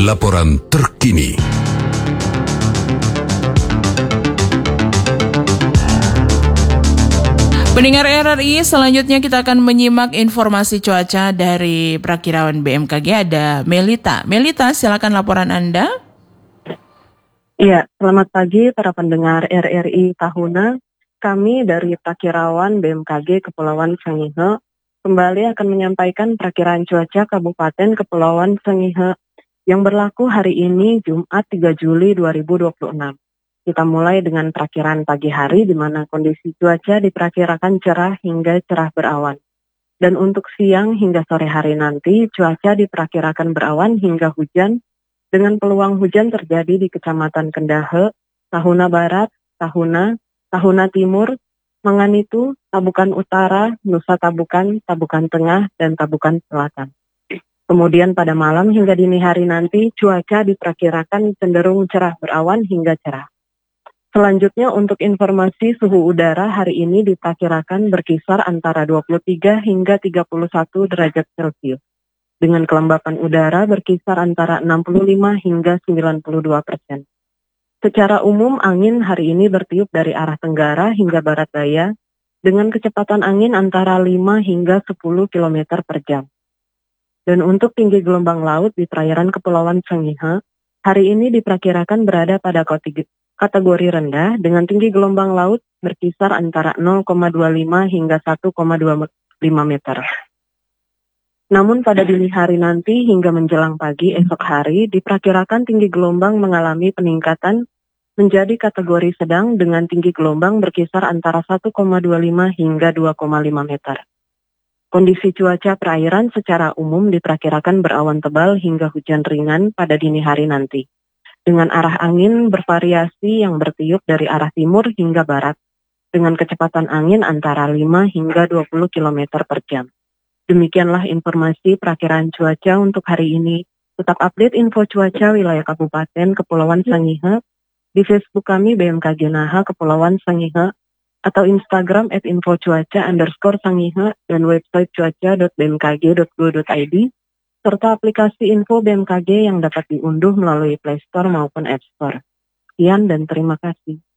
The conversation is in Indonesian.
laporan terkini. Pendengar RRI, selanjutnya kita akan menyimak informasi cuaca dari Prakirawan BMKG. Ada Melita. Melita, silakan laporan Anda. Iya, selamat pagi para pendengar RRI Tahuna. Kami dari Prakirawan BMKG Kepulauan Sangihe kembali akan menyampaikan perakiraan cuaca Kabupaten Kepulauan Sangihe yang berlaku hari ini Jumat 3 Juli 2026. Kita mulai dengan perakiraan pagi hari di mana kondisi cuaca diperkirakan cerah hingga cerah berawan. Dan untuk siang hingga sore hari nanti, cuaca diperkirakan berawan hingga hujan dengan peluang hujan terjadi di Kecamatan Kendahe, Tahuna Barat, Tahuna Timur, Manganitu, Tabukan Utara, Nusa Tabukan, Tabukan Tengah, dan Tabukan Selatan. Kemudian pada malam hingga dini hari nanti, cuaca diperkirakan cenderung cerah berawan hingga cerah. Selanjutnya untuk informasi suhu udara hari ini diperkirakan berkisar antara 23 hingga 31 derajat Celcius. Dengan kelembapan udara berkisar antara 65 hingga 92%. Secara umum angin hari ini bertiup dari arah tenggara hingga barat daya dengan kecepatan angin antara 5 hingga 10 km per jam. Dan untuk tinggi gelombang laut di perairan Kepulauan Sangihe, hari ini diperkirakan berada pada kategori rendah dengan tinggi gelombang laut berkisar antara 0,25 hingga 1,25 meter. Namun pada dini hari nanti hingga menjelang pagi esok hari diperkirakan tinggi gelombang mengalami peningkatan menjadi kategori sedang dengan tinggi gelombang berkisar antara 1,25 hingga 2,5 meter. Kondisi cuaca perairan secara umum diperkirakan berawan tebal hingga hujan ringan pada dini hari nanti. Dengan arah angin bervariasi yang bertiup dari arah timur hingga barat, dengan kecepatan angin antara 5 hingga 20 km per jam. Demikianlah informasi perakiraan cuaca untuk hari ini. Tetap update info cuaca wilayah Kabupaten Kepulauan Sangihe di Facebook kami BMKG Naha Kepulauan Sangihe atau Instagram @infocuaca_sangihe dan website cuaca.bmkg.go.id serta aplikasi info BMKG yang dapat diunduh melalui Play Store maupun App Store. Sekian dan terima kasih.